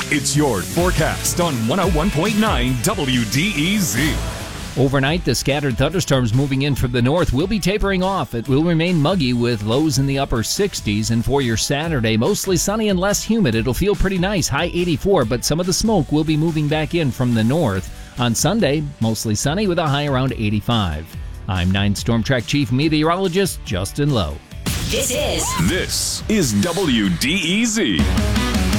It's your forecast on 101.9 WDEZ. Overnight, the scattered thunderstorms moving in from the north will be tapering off. It will remain muggy with lows in the upper 60s. And for your Saturday, mostly sunny and less humid. It'll feel pretty nice, high 84, but some of the smoke will be moving back in from the north. On Sunday, mostly sunny with a high around 85. I'm 9 Storm Track Chief Meteorologist Justin Lowe. This is WDEZ.